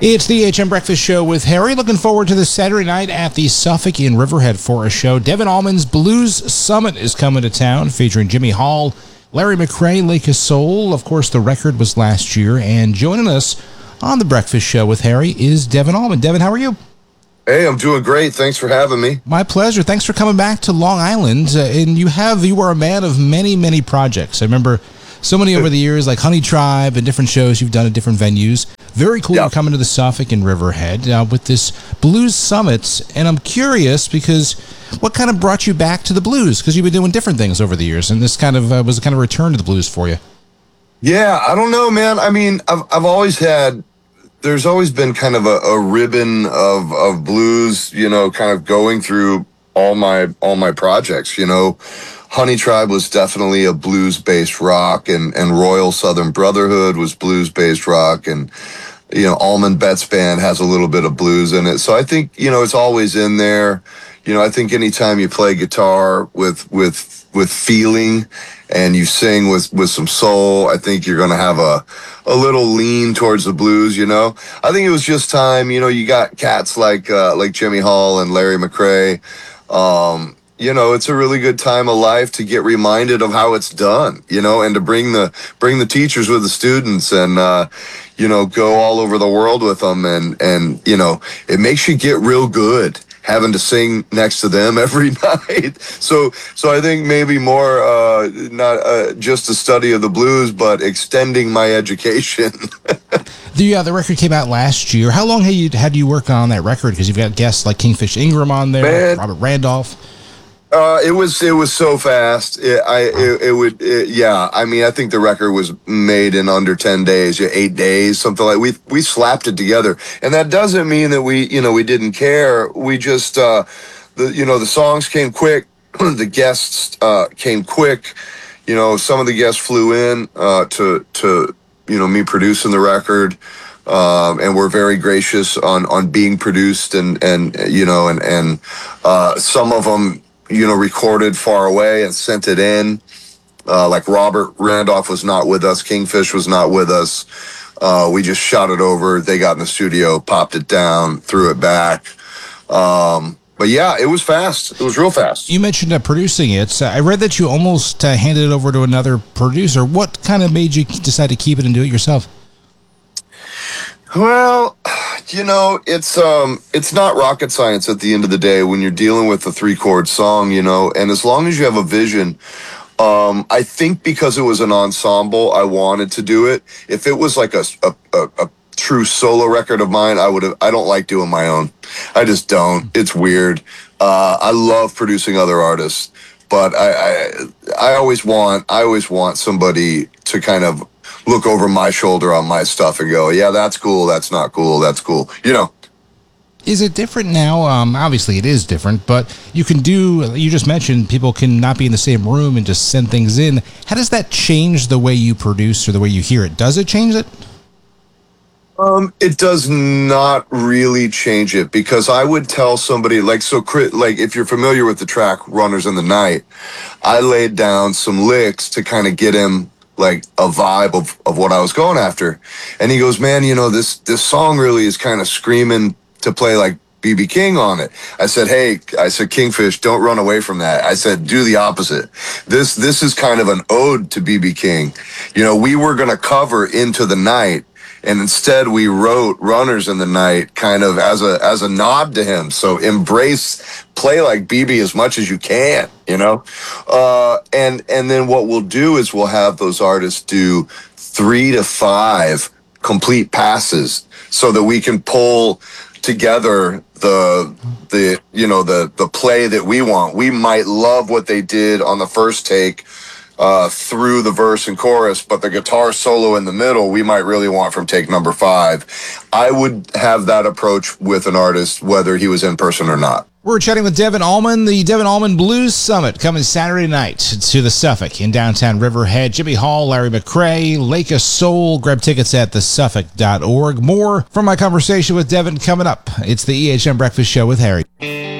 It's the HM Breakfast Show with Harry. Looking forward to this Saturday night at the Suffolk in Riverhead for a show. Devin Allman's Blues Summit is coming to town, featuring Jimmy Hall, Larry McCray, Lake of Soul. Of course, the record was last year. And joining us on the Breakfast Show with Harry is Devin Allman. Devin, how are you? Hey, I'm doing great. Thanks for having me. My pleasure. Thanks for coming back to Long Island. And you are a man of many, many projects. I remember so many over the years, like Honey Tribe and different shows you've done at different venues. Very cool. You're coming to the Suffolk in Riverhead with this Blues Summit. And I'm curious because what kind of brought you back to the blues? Because you've been doing different things over the years, and this kind of was a kind of return to the blues for you. Yeah, I don't know, man. I mean, I've always had, there's always been kind of a ribbon of blues, you know, kind of going through all my projects, you know. Honey Tribe was definitely a blues-based rock, and Royal Southern Brotherhood was blues-based rock, and, you know, Allman Betts Band has a little bit of blues in it. So I think, you know, it's always in there. You know, I think anytime you play guitar with feeling and you sing with some soul, I think you're going to have a little lean towards the blues, you know. I think it was just time, you know, you got cats like Jimmy Hall and Larry McCray. You know, it's a really good time of life to get reminded of how it's done, you know, and to bring the teachers with the students and, you know, go all over the world with them. And, you know, it makes you get real good having to sing next to them every night. So I think maybe more, not just the study of the blues, but extending my education. The record came out last year. How long had you work on that record? Because you've got guests like Kingfish Ingram on there, man. Robert Randolph. It was so fast. Yeah. I mean, I think the record was made in under 10 days, 8 days, something like. We slapped it together, and that doesn't mean that we didn't care. We just the songs came quick, the guests came quick. You know, some of the guests flew in to me producing the record. And we're very gracious on being produced, and some of them, you know, recorded far away and sent it in. Like Robert Randolph was not with us. Kingfish was not with us. We just shot it over. They got in the studio, popped it down, threw it back. But yeah, it was fast. It was real fast. You mentioned producing it. I read that you almost handed it over to another producer. What kind of made you decide to keep it and do it yourself? Well, you know, it's not rocket science at the end of the day when you're dealing with a 3-chord song, you know, and as long as you have a vision, I think because it was an ensemble, I wanted to do it. If it was like a true solo record of mine, I don't like doing my own. I just don't. It's weird. I love producing other artists, but I always want somebody to kind of look over my shoulder on my stuff and go, yeah, that's cool, that's not cool, that's cool, you know. Is it different now? Obviously it is different, but you just mentioned people can not be in the same room and just send things in. How does that change the way you produce or the way you hear it? Does it change it? It does not really change it, because I would tell somebody, like if you're familiar with the track Runners in the Night, I laid down some licks to kind of get him like a vibe of what I was going after. And he goes, man, you know, this song really is kind of screaming to play like B.B. King on it. I said, Kingfish, don't run away from that. I said, do the opposite. This is kind of an ode to B.B. King. You know, we were going to cover Into the Night, and instead we wrote Runners in the Night kind of as a nod to him. So play like BB as much as you can, you know? And then what we'll do is we'll have those artists do 3 to 5 complete passes so that we can pull together the play that we want. We might love what they did on the first take, through the verse and chorus, but the guitar solo in the middle, we might really want from take number 5. I would have that approach with an artist, whether he was in person or not. We're chatting with Devin Allman, the Devin Allman Blues Summit coming Saturday night to the Suffolk in downtown Riverhead. Jimmy Hall, Larry McCray, Lake of Soul. Grab tickets at thesuffolk.org. More from my conversation with Devin coming up. It's the EHM Breakfast Show with Harry.